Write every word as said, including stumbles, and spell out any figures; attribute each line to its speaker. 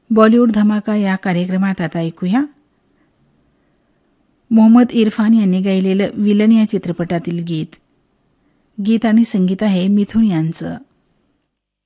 Speaker 1: बॉलिवूड धमाका या कार्यक्रमात आता ऐकूया मोहम्मद इरफान यांनी गायलेलं विलन या चित्रपटातील गीत. गीत आणि संगीत आहे मिथुन यांचं.